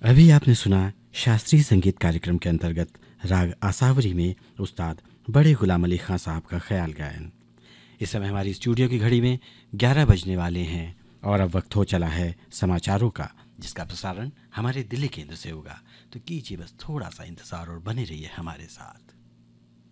अभी आपने सुना शास्त्रीय संगीत कार्यक्रम के अंतर्गत राग आसावरी में उस्ताद बड़े गुलाम अली खां साहब का ख्याल गायन। इस समय हमारी स्टूडियो की घड़ी में 11 बजने वाले हैं और अब वक्त हो चला है समाचारों का, जिसका प्रसारण हमारे दिल्ली केंद्र से होगा। तो कीजिए बस थोड़ा सा इंतज़ार और बने रहिए हमारे साथ।